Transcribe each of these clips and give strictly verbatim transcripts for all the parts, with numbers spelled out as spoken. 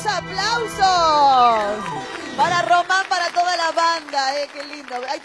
aplausos para Román, para toda la banda, eh, qué lindo. Ay, te...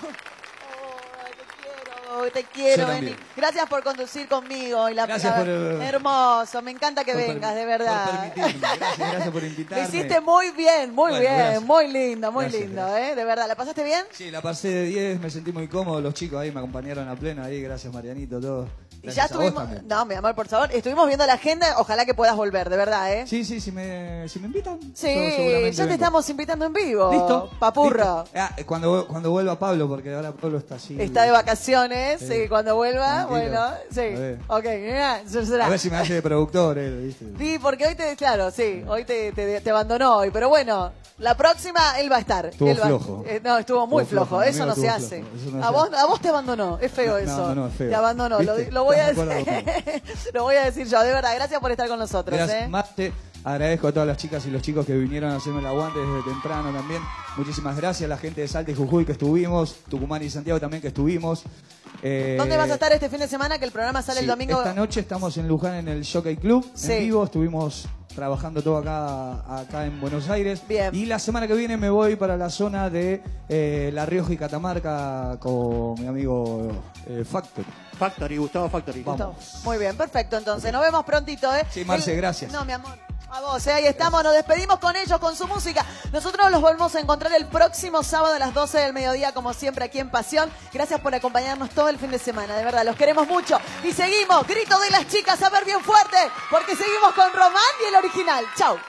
Oh, te quiero, te quiero, vení. Gracias por conducir conmigo. Y la, gracias la, por... Hermoso, me encanta que vengas, de verdad. Por permitirme. Gracias, gracias por invitarme. Lo hiciste muy bien, muy bueno, bien, gracias. muy lindo, muy Gracias, lindo, gracias. ¿eh? De verdad, ¿la pasaste bien? Sí, la pasé de diez, me sentí muy cómodo, los chicos ahí me acompañaron a pleno, ahí, gracias Marianito, todos. Y ya estuvimos, no, mi amor, por favor, estuvimos viendo la agenda, ojalá que puedas volver, de verdad, ¿eh? Sí, sí, si me, si me invitan. Sí, ya te vengo. estamos invitando en vivo. ¿Listo? Papurro. ¿Listo? Ah, cuando, cuando vuelva Pablo, porque ahora Pablo está así. Está de vacaciones, sí, sí. Cuando vuelva, Tranquilo. bueno, sí. A ver. Ok, mira, eso será. A ver si me hace de productor, él, ¿viste? Sí, porque hoy te, claro, sí, hoy te, te, te abandonó hoy, pero bueno, la próxima él va a estar. Estuvo él va, flojo. Eh, no, estuvo muy Estuvo flojo, flojo, eso no amigo, se estuvo hace. flojo, eso no a, se vos, hace. a vos te abandonó, es feo No, eso. no, no, es feo. Te abandonó, lo, ¿Viste? lo voy a Estamos decir. acordados Lo voy a decir yo, de verdad, gracias por estar con nosotros. Gracias, ¿eh? Mate. Agradezco a todas las chicas y los chicos que vinieron a hacerme el aguante desde temprano también. Muchísimas gracias. La gente de Salta y Jujuy que estuvimos, Tucumán y Santiago también que estuvimos. Eh, ¿Dónde vas a estar este fin de semana? Que el programa sale sí, el domingo. Esta noche estamos en Luján en el Jockey Club, Sí. en vivo. Estuvimos trabajando todo acá, acá en Buenos Aires. Bien. Y la semana que viene me voy para la zona de eh, La Rioja y Catamarca con mi amigo eh, Factory. Factory, Gustavo Factory. Vamos. Muy bien, perfecto. Entonces, nos vemos prontito, ¿eh? Sí, Marce, El- gracias. No, mi amor. A vos, ¿eh? Ahí estamos, nos despedimos con ellos, con su música. Nosotros los volvemos a encontrar el próximo sábado a las doce del mediodía, como siempre, aquí en Pasión. Gracias por acompañarnos todo el fin de semana, de verdad, los queremos mucho. Y seguimos, grito de las chicas, a ver bien fuerte, porque seguimos con Román y el original. Chau.